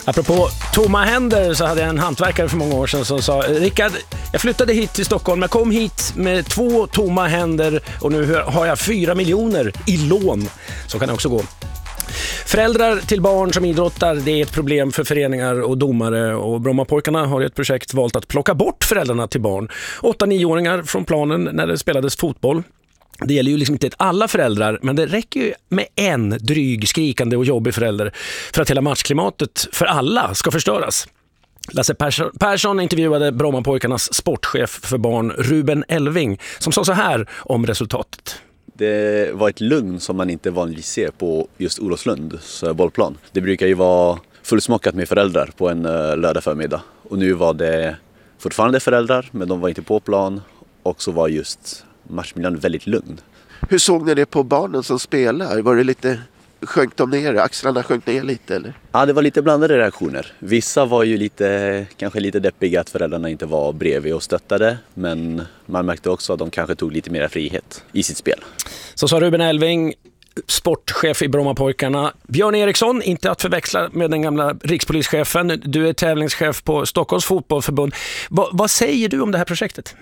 Apropå tomma händer så hade jag en hantverkare för många år sedan som sa: Rickard, jag flyttade hit till Stockholm, jag kom hit med 2 tomma händer och nu har jag 4 miljoner i lån. Så kan det också gå. Föräldrar till barn som idrottar, det är ett problem för föreningar och domare, och Brommapojkarna har i ett projekt valt att plocka bort föräldrarna till barn. 8-9-åringar från planen när det spelades fotboll. Det gäller ju liksom inte alla föräldrar, men det räcker ju med en dryg, skrikande och jobbig förälder för att hela matchklimatet för alla ska förstöras. Lasse Persson intervjuade Brommapojkarnas sportchef för barn Ruben Elving, som sa så här om resultatet. Det var ett lugn som man inte vanligtvis ser på just Olofslunds bollplan. Det brukar ju vara fullsmockat med föräldrar på en lördag förmiddag. Och nu var det fortfarande föräldrar, men de var inte på plan. Och så var just matchmiljön väldigt lugn. Hur såg ni det på barnen som spelar? Var det lite, sjönk de ner? Axlarna sjönk ner lite eller? Ja, det var lite blandade reaktioner. Vissa var ju kanske lite deppiga att föräldrarna inte var bredvid och stöttade. Men man märkte också att de kanske tog lite mer frihet i sitt spel. Så sa Ruben Elving, sportchef i Brommapojkarna. Björn Eriksson, inte att förväxla med den gamla rikspolischefen. Du är tävlingschef på Stockholms fotbollförbund. Vad säger du om det här projektet?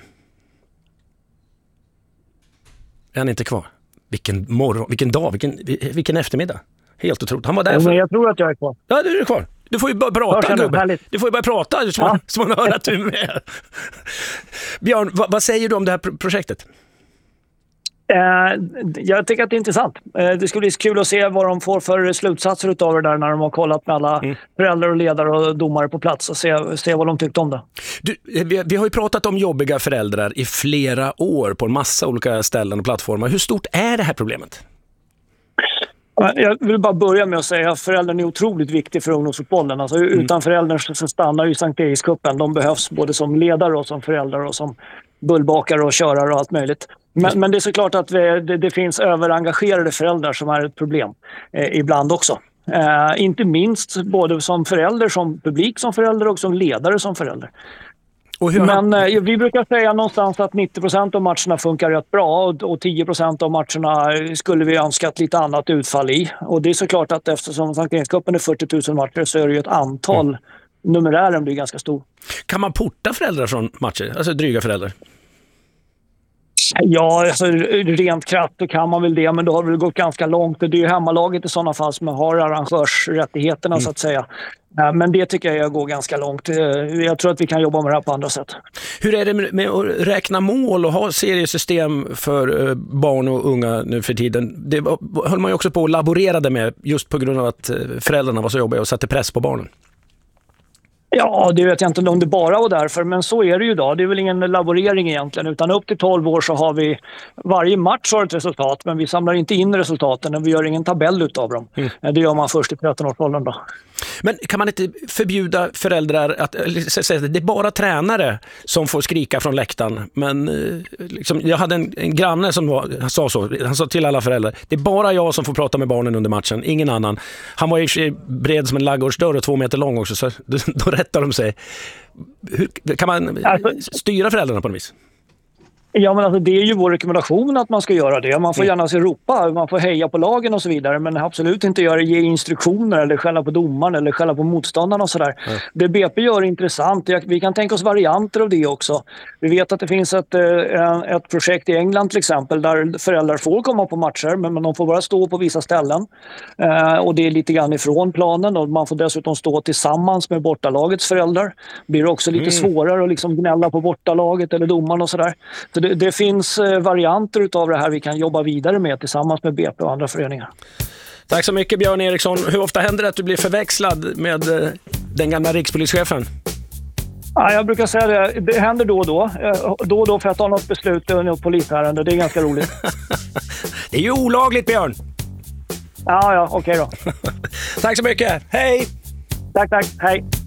Är han inte kvar? Vilken morgon, vilken dag, vilken eftermiddag. Helt otroligt. Han var där men jag tror att jag är kvar. Ja, du är kvar. Du får ju bara prata, gubbe. Du får ju bara prata så man hör att du är med. Björn, vad säger du om det här projektet? Jag tycker att det är intressant. Det skulle bli kul att se vad de får för slutsatser utav det där när de har kollat med alla föräldrar och ledare och domare på plats och se vad de tyckte om det. Vi har ju pratat om jobbiga föräldrar i flera år på en massa olika ställen och plattformar. Hur stort är det här problemet? Jag vill bara börja med att säga att föräldern är otroligt viktig för ungdomsfotbollen. Alltså, utan föräldern så stannar ju Sankt Erikscupen. De behövs både som ledare och som föräldrar och som bullbakare och körare och allt möjligt. Men det är såklart att det finns överengagerade föräldrar som är ett problem ibland också. Inte minst både som förälder, som publik som förälder och som ledare som förälder. Men vi brukar säga någonstans att 90% av matcherna funkar rätt bra och 10% av matcherna skulle vi önskat lite annat utfall i. Och det är såklart att eftersom Sankt Erikscupen är 40 000 matcher så är det ju ett antal, numerären blir ganska stor. Kan man porta föräldrar från matcher, alltså dryga föräldrar? Ja, alltså, rent kraftigt så kan man väl det, men då har det gått ganska långt. Det är ju hemmalaget i sådana fall som har arrangörsrättigheterna så att säga. Men det tycker jag går ganska långt. Jag tror att vi kan jobba med det här på andra sätt. Hur är det med att räkna mål och ha seriesystem för barn och unga nu för tiden? Det höll man ju också på att laborerade med just på grund av att föräldrarna var så jobbiga och satte press på barnen. Ja, det vet jag inte om det bara var därför, men så är det ju idag. Det är väl ingen laborering egentligen, utan upp till 12 år så har vi varje match har ett resultat, men vi samlar inte in resultaten och vi gör ingen tabell utav dem. Det gör man först i 13-årsåldern då. Men kan man inte förbjuda föräldrar att säga att det är bara tränare som får skrika från läktaren? Men liksom, jag hade en granne som han sa till alla föräldrar: det är bara jag som får prata med barnen under matchen, ingen annan. Han var ju bred som en ladugårdsdörr och 2 meter lång också, så då rättar de sig. Hur kan man styra föräldrarna på något vis? Ja, men alltså, det är ju vår rekommendation att man ska göra det. Man får gärna se ropa, man får heja på lagen och så vidare, men absolut inte ge instruktioner eller skälla på domaren eller skälla på motståndarna och sådär. Det BP gör är intressant. Vi kan tänka oss varianter av det också. Vi vet att det finns ett projekt i England till exempel där föräldrar får komma på matcher, men de får bara stå på vissa ställen. Och det är lite grann ifrån planen, och man får dessutom stå tillsammans med bortalagets föräldrar. Det blir också lite svårare att liksom gnälla på bortalaget eller domaren och sådär. Så det finns varianter utav det här vi kan jobba vidare med tillsammans med BP och andra föreningar. Tack så mycket, Björn Eriksson. Hur ofta händer det att du blir förväxlad med den gamla rikspolischefen? Ja, jag brukar säga det. Det händer då och då. Då och då för att ta något beslut i något polisärende. Det är ganska roligt. Det är ju olagligt, Björn. Ja, okej då. Tack så mycket. Hej! Tack. Hej.